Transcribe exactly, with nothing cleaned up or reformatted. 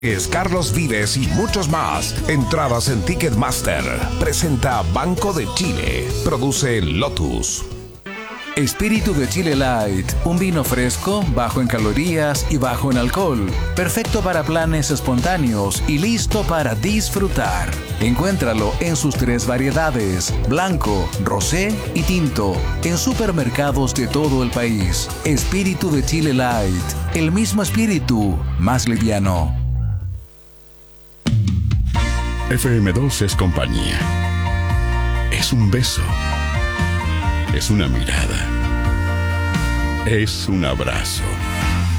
Es Carlos Vives y muchos más. Entradas en Ticketmaster. Presenta Banco de Chile. Produce Lotus. Espíritu de Chile Light, un vino fresco, bajo en calorías y bajo en alcohol, perfecto para planes espontáneos y listo para disfrutar. Encuéntralo en sus tres variedades, blanco, rosé y tinto, en supermercados de todo el país. Espíritu de Chile Light, el mismo espíritu, más liviano. F M dos es compañía. Es un beso. Es una mirada. Es un abrazo.